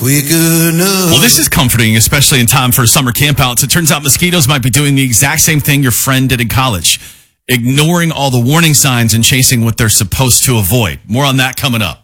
Well, this is comforting, especially in time for summer campouts. It turns out mosquitoes might be doing the exact same thing your friend did in college, ignoring all the warning signs and chasing what they're supposed to avoid. More on that coming up.